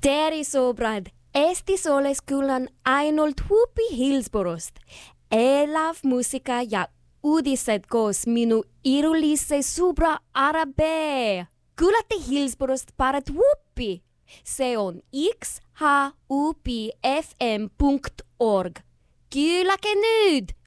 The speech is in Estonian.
Sõbrad, Eestis oles küll ainult Hupi Hillsborost. Elav muusika ja uudised koos minu irulise sõbra Arabe. Kuulate Hillsborost paret Hupi. See on xhupfm.org. Kuulake nüüd!